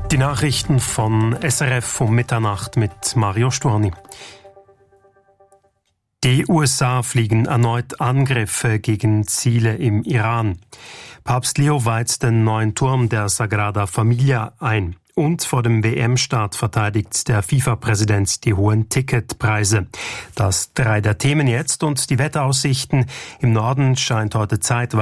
Die Nachrichten von SRF um Mitternacht mit Mario Storni. Die USA fliegen erneut Angriffe gegen Ziele im Iran. Papst Leo weiht den neuen Turm der Sagrada Familia ein. Und vor dem WM-Start verteidigt der FIFA-Präsident die hohen Ticketpreise. Das 3 der Themen jetzt und die Wetteraussichten. Im Norden scheint heute zeitweise